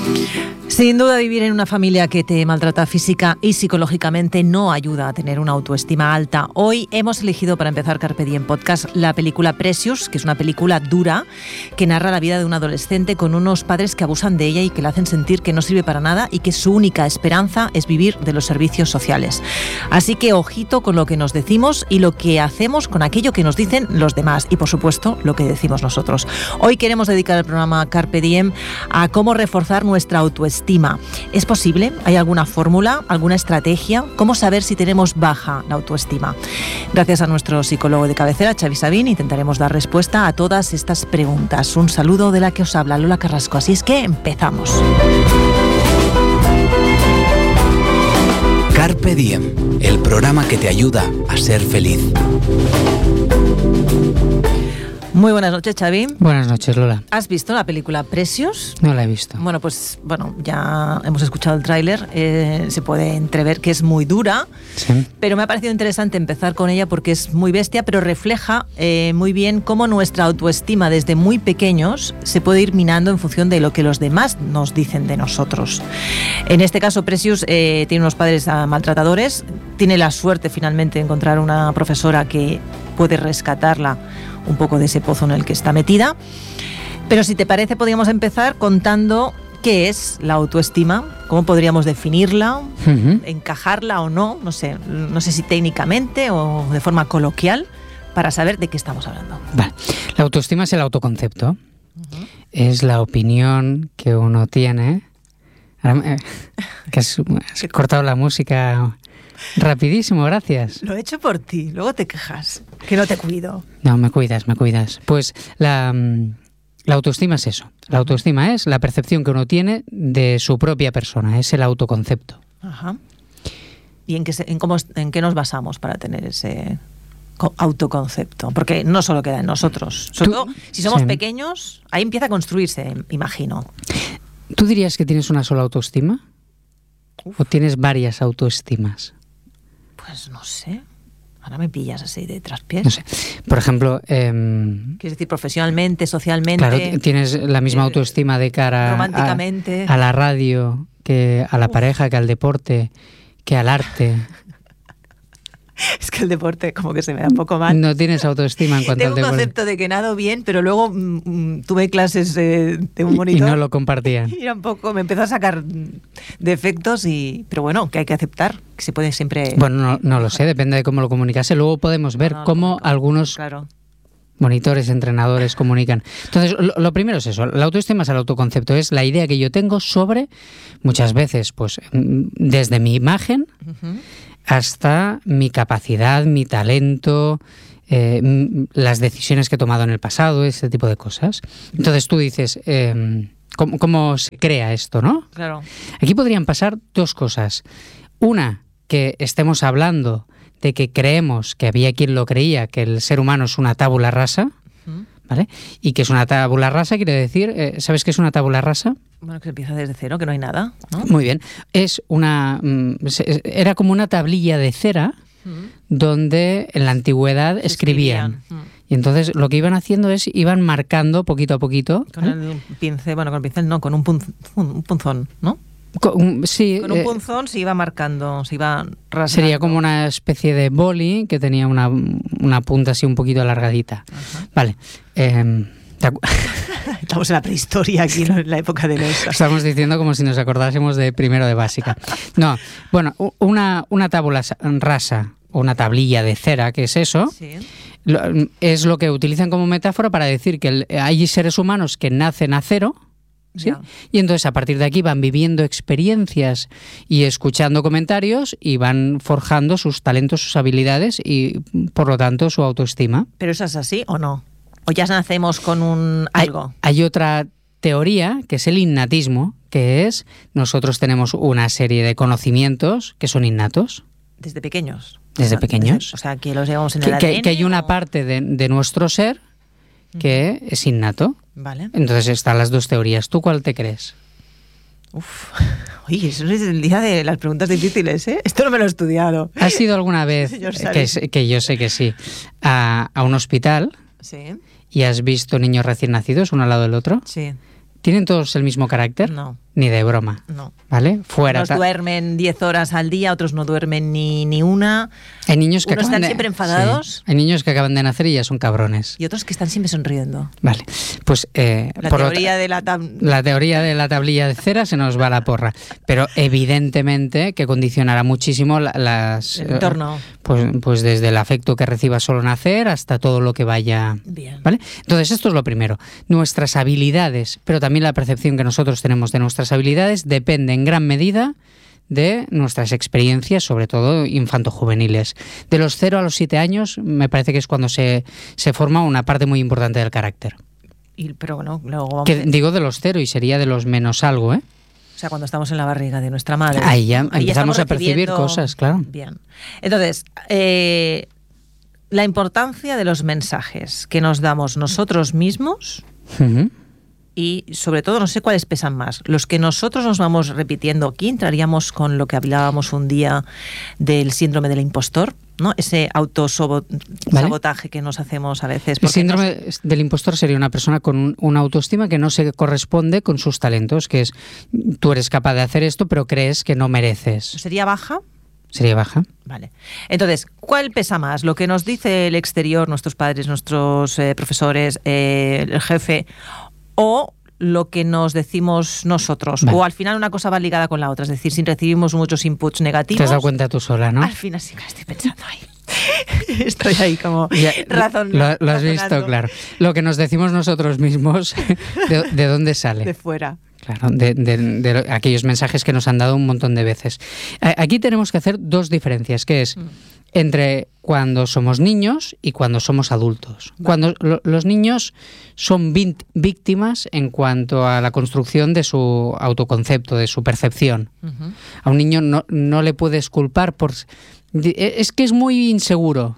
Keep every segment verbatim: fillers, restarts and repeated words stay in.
Sin duda, vivir en una familia que te maltrata física y psicológicamente no ayuda a tener una autoestima alta. Hoy hemos elegido para empezar Carpe Diem Podcast la película Precious, que es una película dura que narra la vida de un adolescente con unos padres que abusan de ella y que la hacen sentir que no sirve para nada y que su única esperanza es vivir de los servicios sociales. Así que ojito con lo que nos decimos y lo que hacemos con aquello que nos dicen los demás y, por supuesto, lo que decimos nosotros. Hoy queremos dedicar el programa Carpe Diem a cómo reforzar nuestra autoestima. ¿Es posible? ¿Hay alguna fórmula? ¿Alguna estrategia? ¿Cómo saber si tenemos baja la autoestima? Gracias a nuestro psicólogo de cabecera, Xavi Sabín, intentaremos dar respuesta a todas estas preguntas. Un saludo de la que os habla Lola Carrasco. Así es que empezamos. Carpe Diem, el programa que te ayuda a ser feliz. Muy buenas noches, Xavi. Buenas noches, Lola. ¿Has visto la película Precious? No la he visto. Bueno, pues bueno, ya hemos escuchado el tráiler. Eh, se puede entrever que es muy dura, sí. Pero me ha parecido interesante empezar con ella porque es muy bestia, pero refleja eh, muy bien cómo nuestra autoestima desde muy pequeños se puede ir minando en función de lo que los demás nos dicen de nosotros. En este caso, Precious eh, tiene unos padres uh, maltratadores. Tiene la suerte finalmente de encontrar una profesora que puede rescatarla un poco de ese pozo en el que está metida. Pero si te parece, podríamos empezar contando qué es la autoestima, cómo podríamos definirla, uh-huh. encajarla o no, no sé, no sé si técnicamente o de forma coloquial, para saber de qué estamos hablando. Vale. La autoestima es el autoconcepto, uh-huh. es la opinión que uno tiene. Ahora, eh, que has, has cortado la música rapidísimo, gracias. Lo he hecho por ti, luego te quejas, que no te cuido. No, me cuidas, me cuidas. Pues la, la autoestima es eso. La autoestima es la percepción que uno tiene de su propia persona, es el autoconcepto. Ajá. ¿Y en qué, se, en cómo, en qué nos basamos para tener ese autoconcepto? Porque no solo queda en nosotros. Sobre todo, si somos sí. pequeños, ahí empieza a construirse, imagino. ¿Tú dirías que tienes una sola autoestima? Uf. ¿O tienes varias autoestimas? Pues no sé. Ahora me pillas así de traspiés. No sé. Por ejemplo... Eh, ¿Quieres decir profesionalmente, socialmente? Claro, tienes la misma autoestima de cara románticamente. A, a la radio, que a la Uf. pareja, que al deporte, que al arte. Es que el deporte como que se me da un poco mal. No tienes autoestima en cuanto Tengo al deporte. Tengo un concepto de que nado bien, pero luego mm, tuve clases eh, de un monitor. Y no lo compartían. Y era un poco, me empezó a sacar defectos, y pero bueno, que hay que aceptar, que se puede siempre... Bueno, no, no lo sé, depende de cómo lo comunicase. Luego podemos ver no, no, cómo no, algunos... Claro. monitores, entrenadores comunican. Entonces, lo, lo primero es eso, la autoestima es el autoconcepto, es la idea que yo tengo sobre, muchas veces, pues, desde mi imagen uh-huh. hasta mi capacidad, mi talento, eh, las decisiones que he tomado en el pasado, ese tipo de cosas. Entonces tú dices, eh, ¿cómo, cómo se crea esto, no? Claro. Aquí podrían pasar dos cosas. Una, que estemos hablando de que creemos, que había quien lo creía, que el ser humano es una tabula rasa, uh-huh. ¿vale? Y que es una tabula rasa, quiere decir, eh, ¿sabes qué es una tabula rasa? Bueno, que se empieza desde cero, que no hay nada, ¿no? Muy bien. Es una, era como una tablilla de cera uh-huh. donde en la antigüedad se escribían. escribían. Uh-huh. Y entonces lo que iban haciendo es, iban marcando poquito a poquito. Con ¿eh? el pincel, bueno, con el pincel no, con un, punz, un punzón, ¿no? Con, sí, con un punzón eh, se iba marcando, se iba rasgando. Sería como una especie de boli que tenía una, una punta así un poquito alargadita. Ajá. Vale. Eh, Estamos en la prehistoria aquí, ¿no? En la época de Nesa. Estamos diciendo como si nos acordásemos de primero de básica. No, bueno, una, una tabula rasa o una tablilla de cera, que es eso, sí. lo, es lo que utilizan como metáfora para decir que el, hay seres humanos que nacen a cero, ¿sí? Y entonces a partir de aquí van viviendo experiencias y escuchando comentarios y van forjando sus talentos, sus habilidades y por lo tanto su autoestima. ¿Pero eso es así o no? ¿O ya nacemos con un algo? Hay, hay otra teoría que es el innatismo, que es nosotros tenemos una serie de conocimientos que son innatos. ¿Desde pequeños? Desde o sea, pequeños. O sea, que los llevamos en el que, A D N. Que, que hay una o... parte de, de nuestro ser que uh-huh. es innato. Vale. Entonces están las dos teorías. ¿Tú cuál te crees? Uf, oye, eso es el día de las preguntas difíciles, ¿eh? Esto no me lo he estudiado. ¿Has ido alguna vez, que, que yo sé que sí, a, a un hospital? Sí. ¿Y has visto niños recién nacidos uno al lado del otro? Sí. ¿Tienen todos el mismo carácter? No. ni de broma. No. ¿Vale? Fuera. Unos duermen diez horas al día, otros no duermen ni, ni una. Hay niños que Unos acaban están de, siempre enfadados. Sí. Hay niños que acaban de nacer y ya son cabrones. Y otros que están siempre sonriendo. Vale. Pues eh, la, por teoría otra, de la, tab- la teoría de la tablilla de cera se nos va a la porra. Pero evidentemente que condicionará muchísimo la, las... el entorno. Eh, pues, pues desde el afecto que reciba solo nacer hasta todo lo que vaya... Bien. ¿Vale? Entonces esto es lo primero. Nuestras habilidades, pero también la percepción que nosotros tenemos de nuestras habilidades depende en gran medida de nuestras experiencias, sobre todo infanto-juveniles. De los cero a los siete años me parece que es cuando se, se forma una parte muy importante del carácter. Y, pero bueno, luego vamos Que a... digo de los cero y sería de los menos algo, ¿eh? O sea, cuando estamos en la barriga de nuestra madre. Ahí ya Ahí empezamos ya a percibir recibiendo... cosas, claro. Bien. Entonces, eh, la importancia de los mensajes que nos damos nosotros mismos... Uh-huh. Y sobre todo, no sé cuáles pesan más. Los que nosotros nos vamos repitiendo. Aquí entraríamos con lo que hablábamos un día del síndrome del impostor, ¿no? Ese autosabotaje ¿Vale? que nos hacemos a veces. El síndrome nos... del impostor sería una persona con un, una autoestima que no se corresponde con sus talentos, que es, tú eres capaz de hacer esto, pero crees que no mereces. ¿Sería baja? Sería baja. Vale. Entonces, ¿cuál pesa más? ¿Lo que nos dice el exterior, nuestros padres, nuestros eh, profesores, eh, el jefe, o lo que nos decimos nosotros? Vale. O al final una cosa va ligada con la otra. Es decir, si recibimos muchos inputs negativos... Te has dado cuenta tú sola, ¿no? Al final sí que estoy pensando ahí. Estoy ahí como ya, razón. Lo, lo has visto, claro. Lo que nos decimos nosotros mismos, ¿de, de dónde sale? De fuera. Claro, de, de, de aquellos mensajes que nos han dado un montón de veces. Aquí tenemos que hacer dos diferencias, que es... Mm. entre cuando somos niños y cuando somos adultos. Vale. Cuando lo, los niños son víctimas en cuanto a la construcción de su autoconcepto, de su percepción. Uh-huh. A un niño no, no le puedes culpar por... Es que es muy inseguro.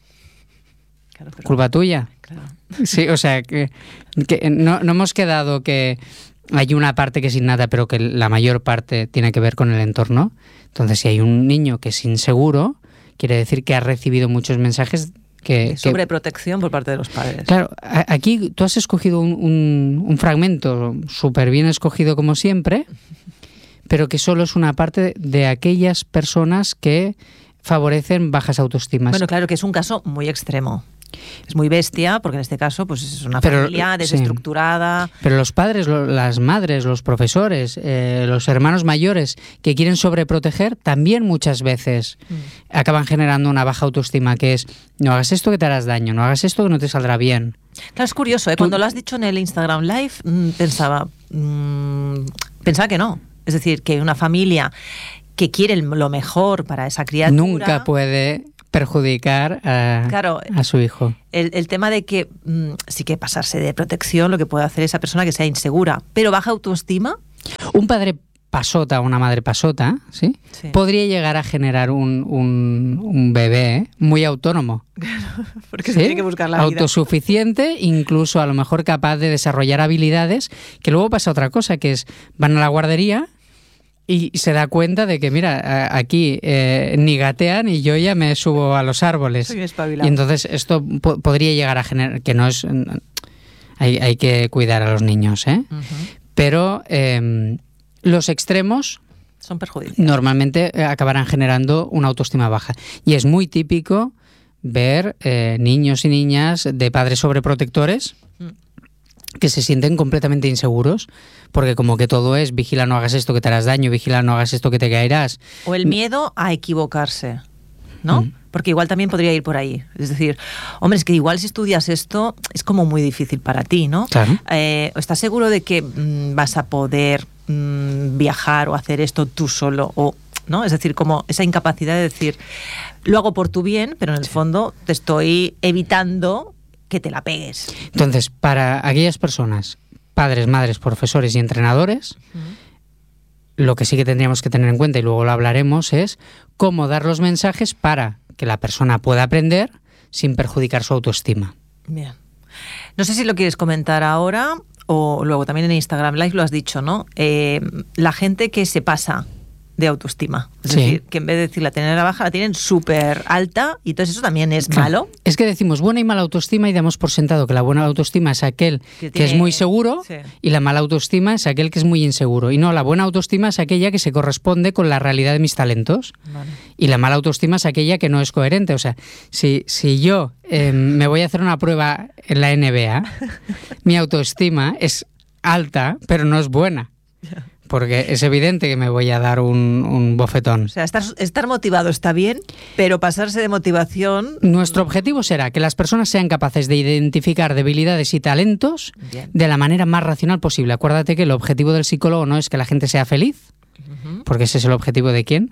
Claro, pero... ¿Culpa tuya? Claro. Sí, o sea, que, que no, no hemos quedado que... Hay una parte que es innata, pero que la mayor parte tiene que ver con el entorno. Entonces, si hay un niño que es inseguro... quiere decir que ha recibido muchos mensajes que... de sobreprotección por parte de los padres. Claro, aquí tú has escogido un, un, un fragmento súper bien escogido como siempre, pero que solo es una parte de aquellas personas que favorecen bajas autoestimas. Bueno, claro que es un caso muy extremo. Es muy bestia, porque en este caso pues es una pero, familia desestructurada. Sí. Pero los padres, lo, las madres, los profesores, eh, los hermanos mayores que quieren sobreproteger, también muchas veces mm. acaban generando una baja autoestima, que es, no hagas esto que te harás daño, no hagas esto que no te saldrá bien. Claro, es curioso, ¿eh? Cuando lo has dicho en el Instagram Live, mmm, pensaba, mmm, pensaba que no. Es decir, que una familia que quiere lo mejor para esa criatura... Nunca puede... perjudicar a, claro, a su hijo. El, el tema de que mmm, sí que pasarse de protección, lo que puede hacer esa persona que sea insegura, pero baja autoestima. Un padre pasota o una madre pasota, ¿sí? Sí. Podría llegar a generar un, un, un bebé muy autónomo. Claro, porque ¿sí? se tiene que buscar la vida. Autosuficiente, incluso a lo mejor capaz de desarrollar habilidades, que luego pasa otra cosa, que es van a la guardería y se da cuenta de que, mira, aquí eh, ni gatean y yo ya me subo a los árboles. Soy espabilado. Y entonces esto po- podría llegar a generar, que no es... Hay, hay que cuidar a los niños, ¿eh? Uh-huh. Pero eh, los extremos... son perjudiciales. Normalmente acabarán generando una autoestima baja. Y es muy típico ver eh, niños y niñas de padres sobreprotectores... Uh-huh. que se sienten completamente inseguros, porque como que todo es vigila, no hagas esto que te harás daño, vigila, no hagas esto que te caerás. O el miedo a equivocarse, ¿no? Mm. Porque igual también podría ir por ahí. Es decir, hombre, es que igual si estudias esto es como muy difícil para ti, ¿no? Claro. Eh, ¿Estás seguro de que mmm, vas a poder mmm, viajar o hacer esto tú solo? O, ¿no? Es decir, como esa incapacidad de decir, lo hago por tu bien, pero en el sí. fondo te estoy evitando que te la pegues. Entonces, para aquellas personas, padres, madres, profesores y entrenadores, uh-huh. lo que sí que tendríamos que tener en cuenta, y luego lo hablaremos, es cómo dar los mensajes para que la persona pueda aprender sin perjudicar su autoestima. Bien. No sé si lo quieres comentar ahora o luego también en Instagram Live lo has dicho, ¿no? Eh, la gente que se pasa de autoestima. Es Sí. decir, que en vez de decir la tener baja, la tienen súper alta y entonces eso también es Claro. malo. Es que decimos buena y mala autoestima y damos por sentado que la buena autoestima es aquel Que que, es tiene- muy seguro sí. y la mala autoestima es aquel que es muy inseguro. Y no, la buena autoestima es aquella que se corresponde con la realidad de mis talentos Vale. y la mala autoestima es aquella que no es coherente. O sea, si, si yo eh, me voy a hacer una prueba en la N B A, mi autoestima es alta, pero no es buena. Porque es evidente que me voy a dar un, un bofetón. O sea, estar, estar motivado está bien, pero pasarse de motivación... Nuestro objetivo será que las personas sean capaces de identificar debilidades y talentos Bien. de la manera más racional posible. Acuérdate que el objetivo del psicólogo no es que la gente sea feliz, Ujú. porque ese es el objetivo de quién?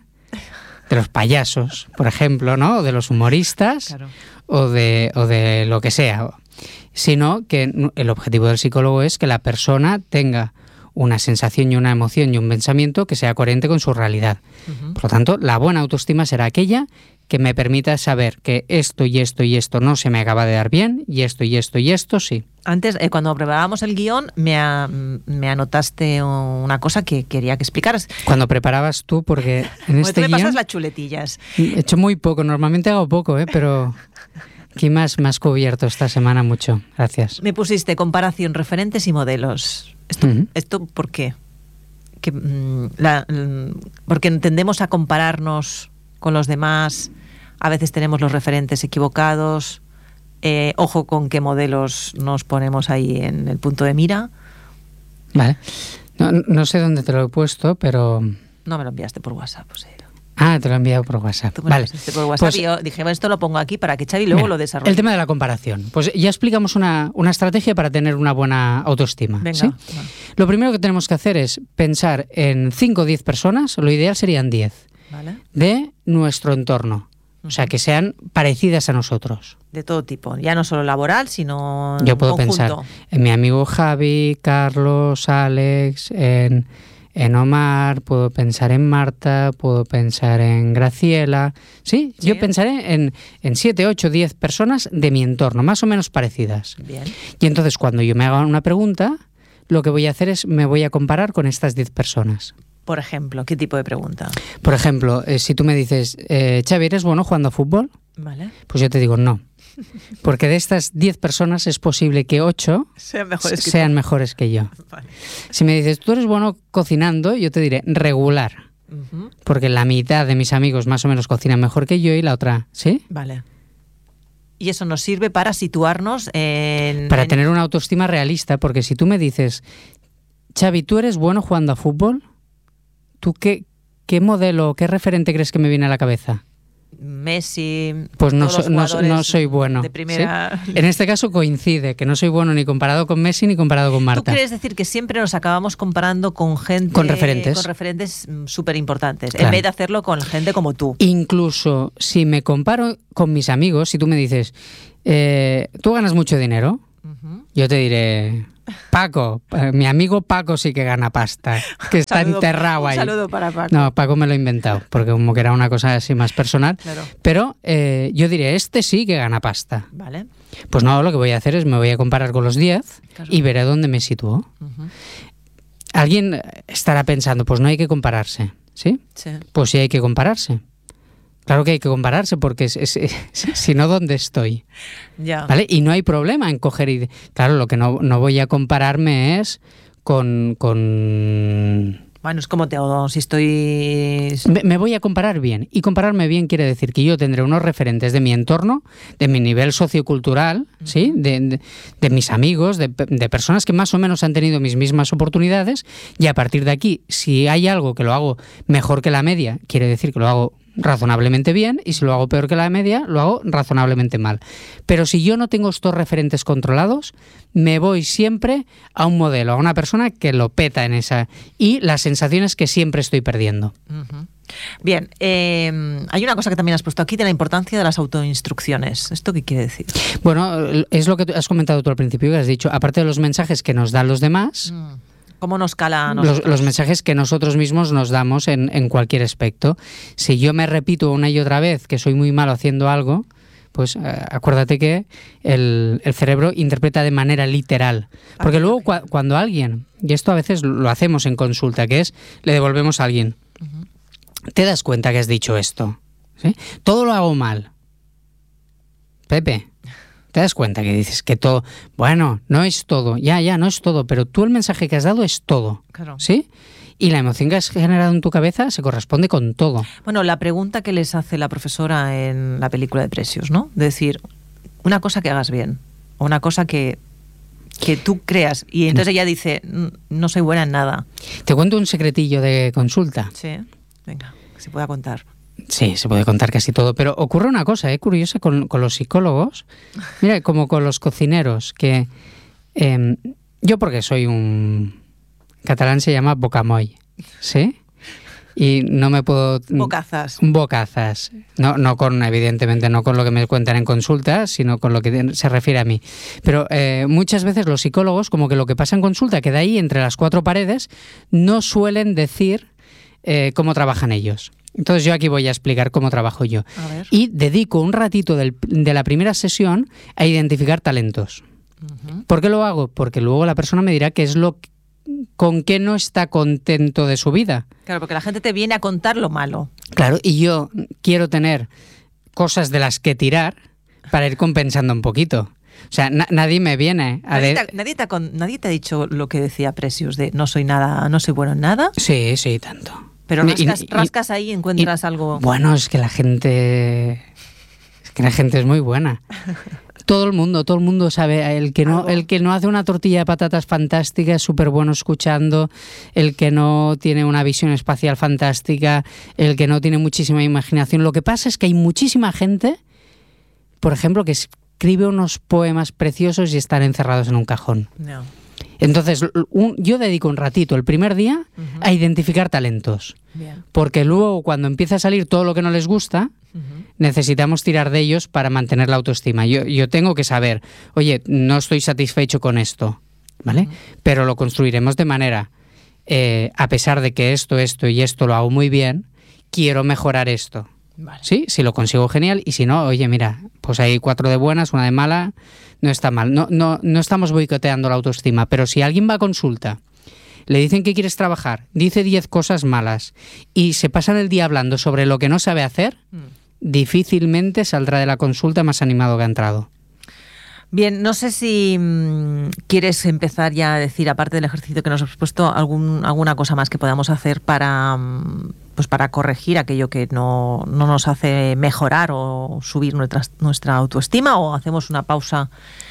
De los payasos, por ejemplo, ¿no? O de los humoristas, Claro. o de, o de lo que sea. Sino que el objetivo del psicólogo es que la persona tenga una sensación y una emoción y un pensamiento que sea coherente con su realidad. Ujú. Por lo tanto, la buena autoestima será aquella que me permita saber que esto y esto y esto no se me acaba de dar bien y esto y esto y esto sí. Antes, eh, cuando preparábamos el guión, me, a- me anotaste una cosa que quería que explicaras. Cuando preparabas tú, porque en Porque este tú me guión pasas las chuletillas. he hecho muy poco, normalmente hago poco, ¿eh? Pero aquí más, más cubierto esta semana mucho. Gracias. Me pusiste comparación, referentes y modelos. ¿Esto, Ujú. ¿esto por qué? Que, mm, la- mm, porque tendemos a compararnos con los demás, a veces tenemos los referentes equivocados, eh, ojo con qué modelos nos ponemos ahí en el punto de mira. Vale. No, no sé dónde te lo he puesto, pero... No me lo enviaste por WhatsApp, o sea, Ah, te lo he enviado por WhatsApp. tú me lo Vale. pasaste por WhatsApp Pues, y yo dije, bueno, esto lo pongo aquí para que Xavi luego mira, lo desarrolle. el tema de la comparación. Pues ya explicamos una, una estrategia para tener una buena autoestima. Venga, ¿sí? va. Lo primero que tenemos que hacer es pensar en cinco o diez personas, lo ideal serían diez, ¿Vale? de nuestro entorno. O sea, que sean parecidas a nosotros. De todo tipo, ya no solo laboral, sino Yo puedo conjunto. pensar en mi amigo Javi, Carlos, Alex, en, en Omar, puedo pensar en Marta, puedo pensar en Graciela. Sí, Sí. yo pensaré en, en siete, ocho, diez personas de mi entorno, más o menos parecidas. Bien. Y entonces cuando yo me haga una pregunta, lo que voy a hacer es me voy a comparar con estas diez personas. Por ejemplo, ¿qué tipo de pregunta? Por ejemplo, eh, si tú me dices, eh, Xavi, ¿eres bueno jugando a fútbol? ¿Vale? Pues yo te digo no. Porque de estas diez personas es posible que ocho Sean mejores que sean tú. mejores que yo. Vale. Si me dices, tú eres bueno cocinando, yo te diré regular. Ujú. Porque la mitad de mis amigos más o menos cocinan mejor que yo y la otra, ¿sí? Vale. Y eso nos sirve para situarnos en... Para en- tener una autoestima realista. Porque si tú me dices, Xavi, ¿tú eres bueno jugando a fútbol? ¿Tú qué, qué modelo, qué referente crees que me viene a la cabeza? Messi... Pues no, todos so- los no, jugadores no soy bueno. De primera... ¿sí? En este caso coincide, que no soy bueno ni comparado con Messi ni comparado con ¿Tú Marta. quieres decir que siempre nos acabamos comparando con gente... Con referentes. Con referentes súper importantes, en Claro. vez de hacerlo con gente como tú. Incluso si me comparo con mis amigos, si tú me dices, eh, ¿tú ganas mucho dinero? Ujú. Yo te diré, Paco, eh, mi amigo Paco sí que gana pasta, que está Saludo- enterrado un ahí. saludo para Paco. No, Paco me lo he inventado, porque como que era una cosa así más personal. Claro. Pero eh, yo diré, este sí que gana pasta. Vale. Pues no, lo que voy a hacer es me voy a comparar con los diez Claro. y veré dónde me sitúo. Ujú. Alguien estará pensando, pues no hay que compararse, ¿sí? Sí. Pues sí hay que compararse. Claro que hay que compararse, porque es- es- es- si no, ¿dónde estoy? Ya. ¿Vale? Y no hay problema en coger y... Claro, lo que no, no voy a compararme es con... con... Bueno, es como te hago, si estoy... Me, me voy a comparar bien. Y compararme bien quiere decir que yo tendré unos referentes de mi entorno, de mi nivel sociocultural, ¿sí? De, de- de mis amigos, de, de personas que más o menos han tenido mis mismas oportunidades. Y a partir de aquí, si hay algo que lo hago mejor que la media, quiere decir que lo hago razonablemente bien, y si lo hago peor que la media, lo hago razonablemente mal. Pero si yo no tengo estos referentes controlados, me voy siempre a un modelo, a una persona que lo peta en esa, y la sensación es que siempre estoy perdiendo. Ujú. Bien, eh, hay una cosa que también has puesto aquí de la importancia de las autoinstrucciones. ¿Esto qué quiere decir? Bueno, es lo que tú has comentado tú al principio, que has dicho, aparte de los mensajes que nos dan los demás, Mm. ¿Cómo nos cala a los, nosotros? los mensajes que nosotros mismos nos damos en, en cualquier aspecto. Si yo me repito una y otra vez que soy muy malo haciendo algo, pues eh, acuérdate que el, el cerebro interpreta de manera literal. Porque luego cua- cuando alguien, y esto a veces lo hacemos en consulta, que es le devolvemos a alguien. Ujú. te das cuenta que has dicho esto, ¿sí? Todo lo hago mal. Pepe, te das cuenta que dices que todo, bueno, no es todo, ya, ya, no es todo, pero tú el mensaje que has dado es todo, claro. ¿sí? Y la emoción que has generado en tu cabeza se corresponde con todo. Bueno, la pregunta que les hace la profesora en la película de Precious, ¿no? De decir, una cosa que hagas bien, o una cosa que, que tú creas. Y entonces ella dice, no soy buena en nada. Te cuento un secretillo de consulta. Sí, venga, que se pueda contar. Sí, se puede contar casi todo, pero ocurre una cosa, ¿eh? Curiosa con, con los psicólogos, mira, como con los cocineros, que eh, yo porque soy un... catalán se llama bocamoll, ¿sí? Y no me puedo... Bocazas. Bocazas. No, no con, evidentemente, no con lo que me cuentan en consulta, sino con lo que se refiere a mí. Pero eh, muchas veces los psicólogos, como que lo que pasa en consulta queda ahí entre las cuatro paredes, no suelen decir eh, cómo trabajan ellos. Entonces yo aquí voy a explicar cómo trabajo yo. A ver. Y dedico un ratito del, de la primera sesión a identificar talentos. Uh-huh. ¿Por qué lo hago? Porque luego la persona me dirá qué es lo que, con qué no está contento de su vida. Claro, porque la gente te viene a contar lo malo. Claro, y yo quiero tener cosas de las que tirar para ir compensando un poquito. O sea, na- nadie me viene a... ¿Nadie, de... te, nadie, te, nadie te ha dicho lo que decía Precious de no soy nada, no soy bueno en nada? Sí, sí, tanto. Pero rascas, y, y, rascas ahí y encuentras y, algo... Bueno, es que la gente... Es que la gente es muy buena. Todo el mundo, todo el mundo sabe. El que no, el que no hace una tortilla de patatas fantástica es súper bueno escuchando. El que no tiene una visión espacial fantástica. El que no tiene muchísima imaginación. Lo que pasa es que hay muchísima gente, por ejemplo, que escribe unos poemas preciosos y están encerrados en un cajón. No. Entonces, un, yo dedico un ratito el primer día uh-huh. a identificar talentos. Bien. Porque luego, cuando empieza a salir todo lo que no les gusta, uh-huh. necesitamos tirar de ellos para mantener la autoestima. Yo, yo tengo que saber, oye, no estoy satisfecho con esto, ¿vale? Uh-huh. Pero lo construiremos de manera, eh, a pesar de que esto, esto y esto lo hago muy bien, quiero mejorar esto. Vale. Sí, si lo consigo, genial, y si no, oye, mira, pues hay cuatro de buenas, una de mala, no está mal. No, no, no estamos boicoteando la autoestima, pero si alguien va a consulta, le dicen que quieres trabajar, dice diez cosas malas y se pasan el día hablando sobre lo que no sabe hacer, mm. difícilmente saldrá de la consulta más animado que ha entrado. Bien, no sé si mmm, quieres empezar ya a decir, aparte del ejercicio que nos has puesto, algún, alguna cosa más que podamos hacer para, pues para corregir aquello que no, no nos hace mejorar o subir nuestra, nuestra autoestima, o hacemos una pausa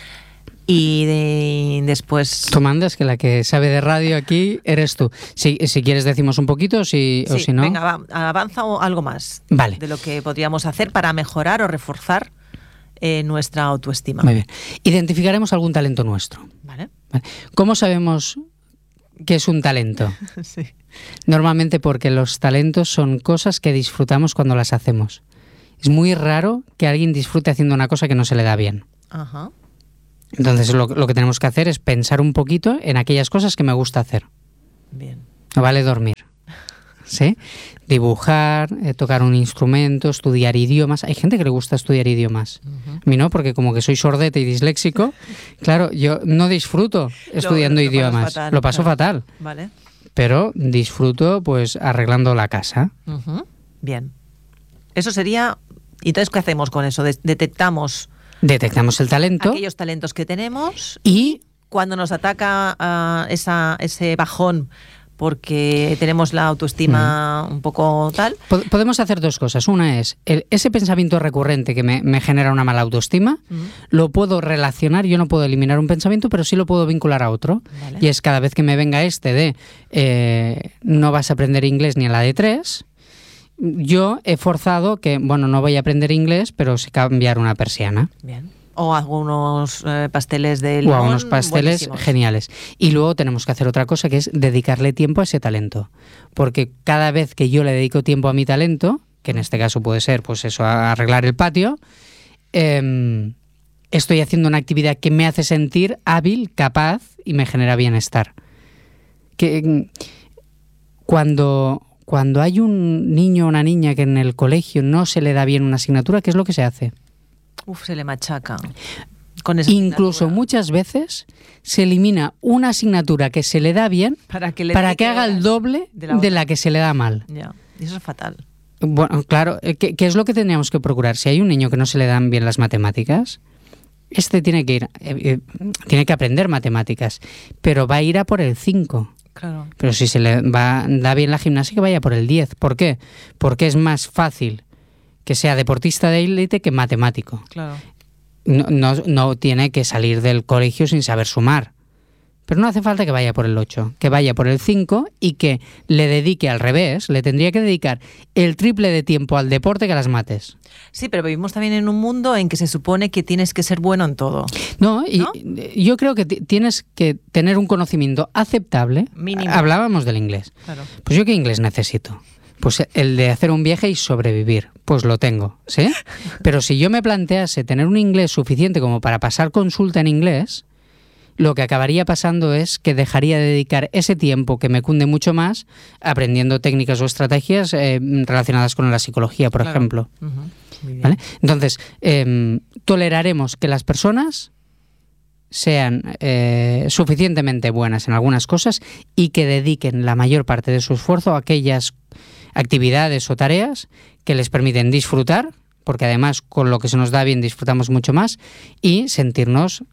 y de, después... Tú mandas, que la que sabe de radio aquí eres tú. Si, si quieres decimos un poquito si, sí, o si no... venga, va, avanza o algo más vale. de lo que podríamos hacer para mejorar o reforzar Eh, nuestra autoestima. Muy bien. Identificaremos algún talento nuestro. Vale. Vale. ¿Cómo sabemos qué es un talento? Sí. Normalmente porque los talentos son cosas que disfrutamos cuando las hacemos. Es muy raro que alguien disfrute haciendo una cosa que no se le da bien. Ajá. Entonces lo, lo que tenemos que hacer es pensar un poquito en aquellas cosas que me gusta hacer. Bien. No vale dormir. ¿Sí? Dibujar, eh, tocar un instrumento, estudiar idiomas. Hay gente que le gusta estudiar idiomas. Uh-huh. A mí no, porque como que soy sordete y disléxico, claro, yo no disfruto estudiando lo, lo idiomas. Fatal, lo paso claro. fatal. Vale. Pero disfruto pues arreglando la casa. Uh-huh. Bien. Eso sería... Entonces, ¿qué hacemos con eso? De- detectamos... Detectamos el talento. Aquellos talentos que tenemos. Y... cuando nos ataca uh, esa, ese bajón... porque tenemos la autoestima mm. un poco tal. Podemos hacer dos cosas. Una es, el, ese pensamiento recurrente que me, me genera una mala autoestima, mm. lo puedo relacionar, yo no puedo eliminar un pensamiento, pero sí lo puedo vincular a otro. Vale. Y es cada vez que me venga este de eh, no vas a aprender inglés ni a la de tres, yo he forzado que, bueno, no voy a aprender inglés, pero sé cambiar una persiana. Bien. O algunos eh, pasteles de limón. O a unos pasteles geniales. Y luego tenemos que hacer otra cosa, que es dedicarle tiempo a ese talento. Porque cada vez que yo le dedico tiempo a mi talento, que en este caso puede ser, pues eso, arreglar el patio, eh, estoy haciendo una actividad que me hace sentir hábil, capaz y me genera bienestar. Que cuando, cuando hay un niño o una niña que en el colegio no se le da bien una asignatura, ¿qué es lo que se hace? Uf, se le machaca. Con esa Incluso asignatura. Muchas veces se elimina una asignatura que se le da bien para que, le para que haga el doble de la, de la que se le da mal. Ya. Y eso es fatal. Bueno, claro, ¿qué, ¿qué es lo que tendríamos que procurar? Si hay un niño que no se le dan bien las matemáticas, este tiene que ir, eh, eh, tiene que aprender matemáticas, pero va a ir a por el cinco. Claro. Pero si se le va, da bien la gimnasia, que vaya por el diez. ¿Por qué? Porque es más fácil que sea deportista de élite que matemático. Claro. No, no, no tiene que salir del colegio sin saber sumar. Pero no hace falta que vaya por el ocho, que vaya por el cinco y que le dedique al revés, le tendría que dedicar el triple de tiempo al deporte que a las mates. Sí, pero vivimos también en un mundo en que se supone que tienes que ser bueno en todo. No, y ¿no? yo creo que tienes que tener un conocimiento aceptable. Mínimo. Hablábamos del inglés. Claro. Pues yo, ¿qué inglés necesito? Pues el de hacer un viaje y sobrevivir. Pues lo tengo, ¿sí? Pero si yo me plantease tener un inglés suficiente como para pasar consulta en inglés, lo que acabaría pasando es que dejaría de dedicar ese tiempo que me cunde mucho más aprendiendo técnicas o estrategias eh, relacionadas con la psicología, por Claro. ejemplo. Uh-huh. Muy bien. ¿Vale? Entonces, eh, toleraremos que las personas sean eh, suficientemente buenas en algunas cosas y que dediquen la mayor parte de su esfuerzo a aquellas actividades o tareas que les permiten disfrutar, porque además con lo que se nos da bien disfrutamos mucho más, y sentirnos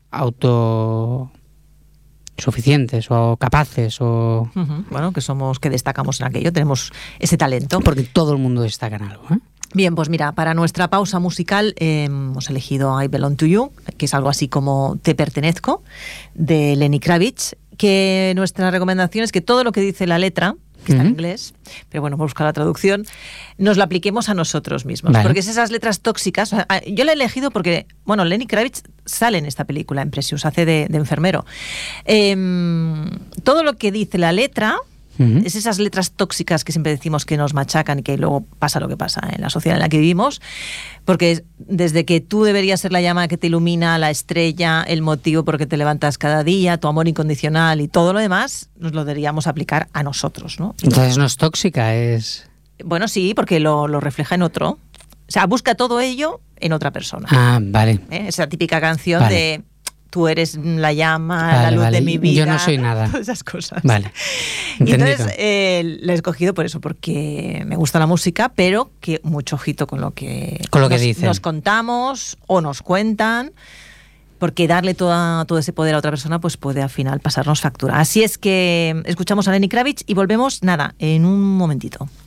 autosuficientes o capaces o... Uh-huh. Bueno, que somos, que destacamos en aquello, tenemos ese talento. Porque todo el mundo destaca en algo, ¿eh? Bien, pues mira, para nuestra pausa musical eh, hemos elegido I Belong to You, que es algo así como Te pertenezco, de Lenny Kravitz, que nuestra recomendación es que todo lo que dice la letra, que está en Uh-huh. inglés, pero bueno, vamos a buscar la traducción, nos la apliquemos a nosotros mismos. Vale. Porque es esas letras tóxicas. Yo la he elegido porque, bueno, Lenny Kravitz sale en esta película, en Precious, hace de, de enfermero. Eh, todo lo que dice la letra Uh-huh. es esas letras tóxicas que siempre decimos que nos machacan y que luego pasa lo que pasa en la sociedad en la que vivimos, porque desde que tú deberías ser la llama que te ilumina, la estrella, el motivo por el que te levantas cada día, tu amor incondicional y todo lo demás, nos lo deberíamos aplicar a nosotros, ¿no? Entonces no es tóxica, es... Bueno, sí, porque lo, lo refleja en otro. O sea, busca todo ello en otra persona. Ah, vale. ¿Eh? Esa típica canción Vale. de tú eres la llama, Vale, la luz vale. de mi vida. Yo no soy nada. Todas esas cosas. Vale. Y Entendido. entonces eh, la he escogido por eso, porque me gusta la música, pero que mucho ojito con lo que, Con lo que nos, dicen. nos contamos o nos cuentan, porque darle toda, todo ese poder a otra persona pues puede al final pasarnos factura. Así es que escuchamos a Lenny Kravitz y volvemos, nada, en un momentito.